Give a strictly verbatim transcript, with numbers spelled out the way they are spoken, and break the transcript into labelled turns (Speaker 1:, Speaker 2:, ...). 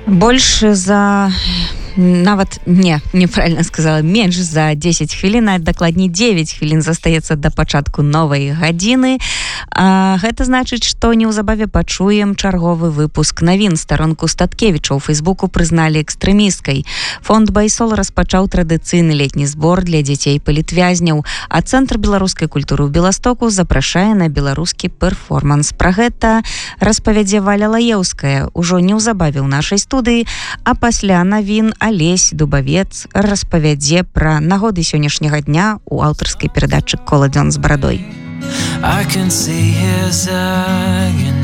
Speaker 1: Больш за нават не неправильно сказала, менш за дзесяць хвілін, а дакладней дзевяць хвілін застаецца да пачатку новай гадзіны. А гэта значыць, што неўзабаве пачуем чарговы выпуск навін. Старонку Статкевіча ў Фейсбуку прызналі экстрэмісткай. Фонд Байсол распачаў традыцыйны летні збор для дзяцей палітвязняў, а Цэнтр беларускай культуры ў Беластоку запрашае на беларускі перформанс. Пра гэта распавядзе Валя Лаеўская ўжо неўзабаве ў нашай студыі, а пасля навін Алесь Дубавец распавядзе пра нагоды сённяшняга дня у аўтарскай перадачы «Кола дзён з барадой».
Speaker 2: I can see his agony.